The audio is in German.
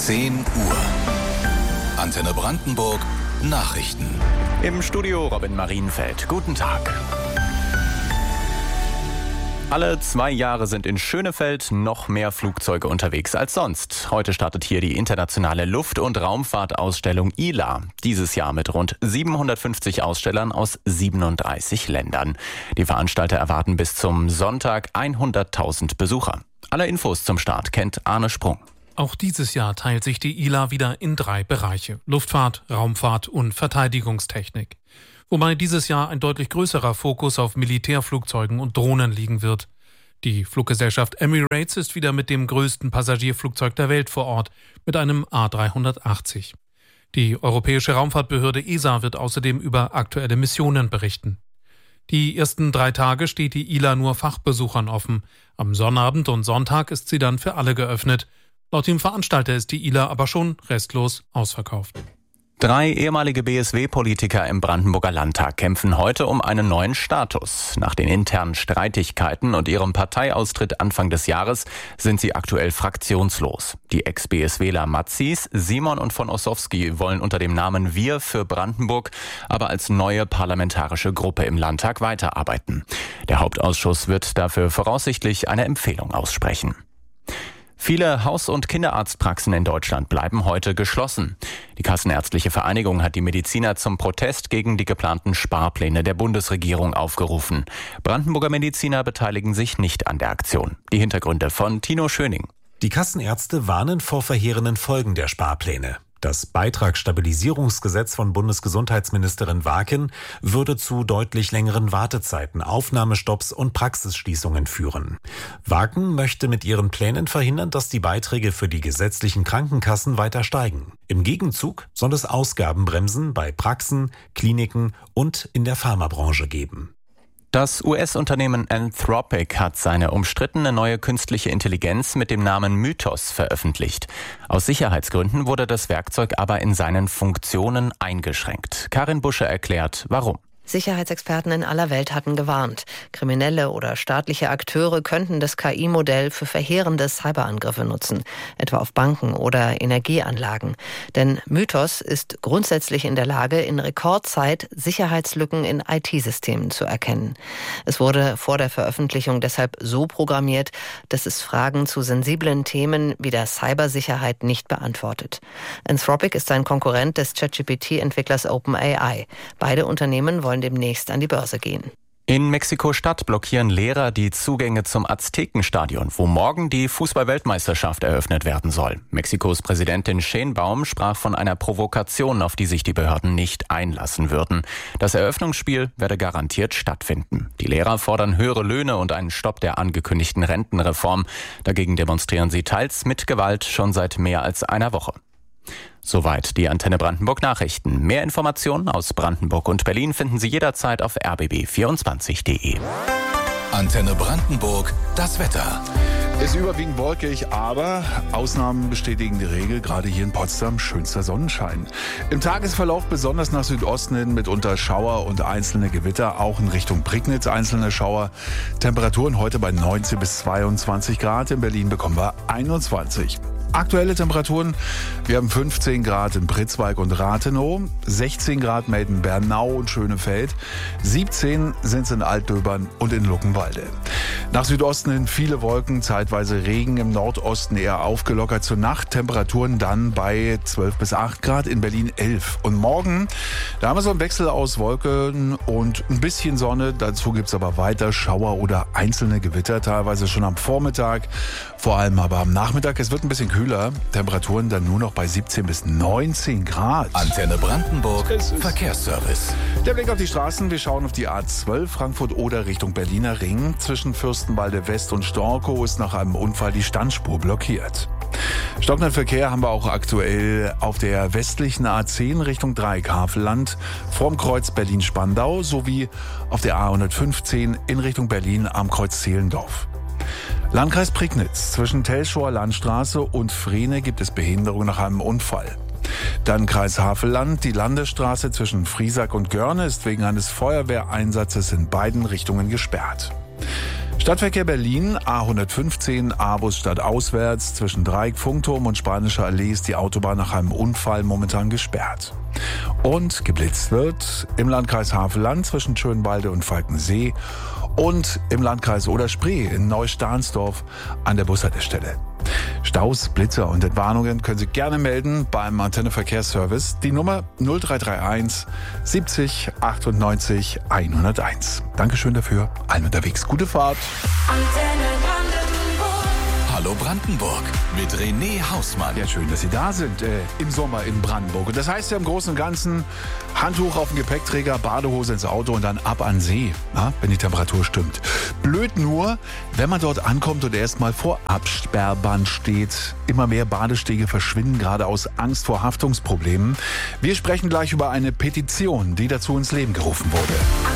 10 Uhr. Antenne Brandenburg Nachrichten. Im Studio Robin Marienfeld. Guten Tag. Alle 2 Jahre sind in Schönefeld noch mehr Flugzeuge unterwegs als sonst. Heute startet hier die internationale Luft- und Raumfahrtausstellung ILA. Dieses Jahr mit rund 750 Ausstellern aus 37 Ländern. Die Veranstalter erwarten bis zum Sonntag 100.000 Besucher. Alle Infos zum Start kennt Arne Sprung. Auch dieses Jahr teilt sich die ILA wieder in 3 Bereiche: Luftfahrt, Raumfahrt und Verteidigungstechnik. Wobei dieses Jahr ein deutlich größerer Fokus auf Militärflugzeugen und Drohnen liegen wird. Die Fluggesellschaft Emirates ist wieder mit dem größten Passagierflugzeug der Welt vor Ort, mit einem A380. Die Europäische Raumfahrtbehörde ESA wird außerdem über aktuelle Missionen berichten. Die ersten 3 Tage steht die ILA nur Fachbesuchern offen. Am Sonnabend und Sonntag ist sie dann für alle geöffnet. Laut dem Veranstalter ist die ILA aber schon restlos ausverkauft. 3 ehemalige BSW-Politiker im Brandenburger Landtag kämpfen heute um einen neuen Status. Nach den internen Streitigkeiten und ihrem Parteiaustritt Anfang des Jahres sind sie aktuell fraktionslos. Die Ex-BSWler Matzis, Simon und von Ossowski wollen unter dem Namen Wir für Brandenburg aber als neue parlamentarische Gruppe im Landtag weiterarbeiten. Der Hauptausschuss wird dafür voraussichtlich eine Empfehlung aussprechen. Viele Haus- und Kinderarztpraxen in Deutschland bleiben heute geschlossen. Die Kassenärztliche Vereinigung hat die Mediziner zum Protest gegen die geplanten Sparpläne der Bundesregierung aufgerufen. Brandenburger Mediziner beteiligen sich nicht an der Aktion. Die Hintergründe von Tino Schöning. Die Kassenärzte warnen vor verheerenden Folgen der Sparpläne. Das Beitragsstabilisierungsgesetz von Bundesgesundheitsministerin Waken würde zu deutlich längeren Wartezeiten, Aufnahmestopps und Praxisschließungen führen. Waken möchte mit ihren Plänen verhindern, dass die Beiträge für die gesetzlichen Krankenkassen weiter steigen. Im Gegenzug soll es Ausgabenbremsen bei Praxen, Kliniken und in der Pharmabranche geben. Das US-Unternehmen Anthropic hat seine umstrittene neue künstliche Intelligenz mit dem Namen Mythos veröffentlicht. Aus Sicherheitsgründen wurde das Werkzeug aber in seinen Funktionen eingeschränkt. Karin Busche erklärt, warum. Sicherheitsexperten in aller Welt hatten gewarnt. Kriminelle oder staatliche Akteure könnten das KI-Modell für verheerende Cyberangriffe nutzen, etwa auf Banken oder Energieanlagen. Denn Mythos ist grundsätzlich in der Lage, in Rekordzeit Sicherheitslücken in IT-Systemen zu erkennen. Es wurde vor der Veröffentlichung deshalb so programmiert, dass es Fragen zu sensiblen Themen wie der Cybersicherheit nicht beantwortet. Anthropic ist ein Konkurrent des ChatGPT-Entwicklers OpenAI. Beide Unternehmen wollen demnächst an die Börse gehen. In Mexiko-Stadt blockieren Lehrer die Zugänge zum Aztekenstadion, wo morgen die Fußball-Weltmeisterschaft eröffnet werden soll. Mexikos Präsidentin Sheinbaum sprach von einer Provokation, auf die sich die Behörden nicht einlassen würden. Das Eröffnungsspiel werde garantiert stattfinden. Die Lehrer fordern höhere Löhne und einen Stopp der angekündigten Rentenreform. Dagegen demonstrieren sie teils mit Gewalt schon seit mehr als einer Woche. Soweit die Antenne Brandenburg Nachrichten. Mehr Informationen aus Brandenburg und Berlin finden Sie jederzeit auf rbb24.de. Antenne Brandenburg, das Wetter. Ist überwiegend wolkig, aber Ausnahmen bestätigen die Regel. Gerade hier in Potsdam schönster Sonnenschein. Im Tagesverlauf besonders nach Südosten hin mitunter Schauer und einzelne Gewitter. Auch in Richtung Prignitz einzelne Schauer. Temperaturen heute bei 19 bis 22 Grad. In Berlin bekommen wir 21. Aktuelle Temperaturen, wir haben 15 Grad in Pritzwalk und Rathenow, 16 Grad melden Bernau und Schönefeld, 17 sind es in Altdöbern und in Luckenwalde. Nach Südosten hin viele Wolken, zeitweise Regen, im Nordosten eher aufgelockert zur Nacht, Temperaturen dann bei 12 bis 8 Grad, in Berlin 11. Und morgen, da haben wir so einen Wechsel aus Wolken und ein bisschen Sonne, dazu gibt es aber weiter Schauer oder einzelne Gewitter, teilweise schon am Vormittag, vor allem aber am Nachmittag, es wird ein bisschen kühler. Temperaturen dann nur noch bei 17 bis 19 Grad. Antenne Brandenburg, Verkehrsservice. Der Blick auf die Straßen, wir schauen auf die A12 Frankfurt-Oder Richtung Berliner Ring. Zwischen Fürstenwalde West und Storkow ist nach einem Unfall die Standspur blockiert. Stockenden Verkehr haben wir auch aktuell auf der westlichen A10 Richtung Dreieckhavelland, vorm Kreuz Berlin-Spandau sowie auf der A115 in Richtung Berlin am Kreuz Zehlendorf. Landkreis Prignitz, zwischen Telschauer Landstraße und Frehne gibt es Behinderung nach einem Unfall. Dann Kreis Havelland, die Landesstraße zwischen Friesack und Görne ist wegen eines Feuerwehreinsatzes in beiden Richtungen gesperrt. Stadtverkehr Berlin, A115, A-Bus stadtauswärts. Zwischen Dreieck, Funkturm und Spanischer Allee ist die Autobahn nach einem Unfall momentan gesperrt. Und geblitzt wird im Landkreis Havelland zwischen Schönwalde und Falkensee und im Landkreis Oder-Spree in Neustahnsdorf an der Bushaltestelle. Staus, Blitzer und Entwarnungen können Sie gerne melden beim Antenne Verkehrsservice. Die Nummer 0331 70 98 101. Dankeschön dafür. Allen unterwegs. Gute Fahrt. Antenne Brandenburg. Hallo Brandenburg mit René Hausmann. Ja, schön, dass Sie da sind im Sommer in Brandenburg. Und das heißt ja im Großen und Ganzen Handtuch auf den Gepäckträger, Badehose ins Auto und dann ab an See, wenn die Temperatur stimmt. Blöd nur, wenn man dort ankommt und erstmal vor Absperrband steht. Immer mehr Badestege verschwinden, gerade aus Angst vor Haftungsproblemen. Wir sprechen gleich über eine Petition, die dazu ins Leben gerufen wurde.